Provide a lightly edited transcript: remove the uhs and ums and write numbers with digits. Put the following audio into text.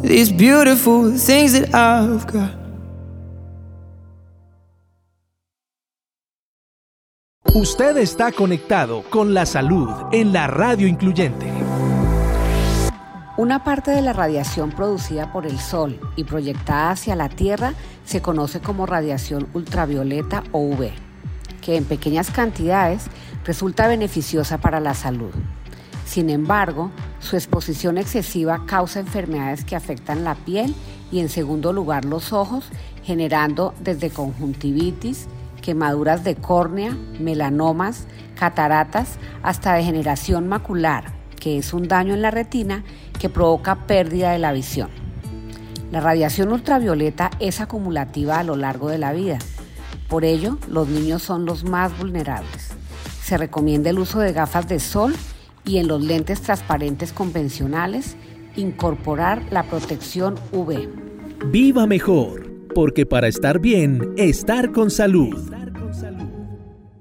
these beautiful things that I've got. Usted está conectado con la salud en la radio incluyente. Una parte de la radiación producida por el Sol y proyectada hacia la Tierra se conoce como radiación ultravioleta o UV, que en pequeñas cantidades resulta beneficiosa para la salud. Sin embargo, su exposición excesiva causa enfermedades que afectan la piel y, en segundo lugar, los ojos, generando desde conjuntivitis, quemaduras de córnea, melanomas, cataratas, hasta degeneración macular, que es un daño en la retina que provoca pérdida de la visión. La radiación ultravioleta es acumulativa a lo largo de la vida. Por ello, los niños son los más vulnerables. Se recomienda el uso de gafas de sol y en los lentes transparentes convencionales, incorporar la protección UV. Viva mejor, porque para estar bien, estar con salud.